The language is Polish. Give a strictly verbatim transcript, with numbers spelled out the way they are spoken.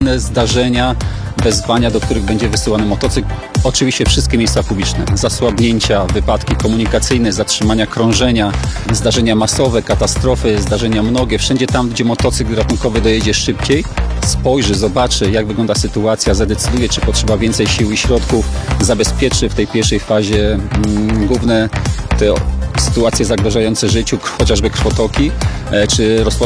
inne zdarzenia, wezwania, do których będzie wysyłany motocykl. Oczywiście wszystkie miejsca publiczne, zasłabnięcia, wypadki komunikacyjne, zatrzymania krążenia, zdarzenia masowe, katastrofy, zdarzenia mnogie. Wszędzie tam, gdzie motocykl ratunkowy dojedzie szybciej, spojrzy, zobaczy, jak wygląda sytuacja, zadecyduje, czy potrzeba więcej sił i środków, zabezpieczy w tej pierwszej fazie mm, główne te sytuacje zagrażające życiu, chociażby krwotoki, e, czy rozpocznie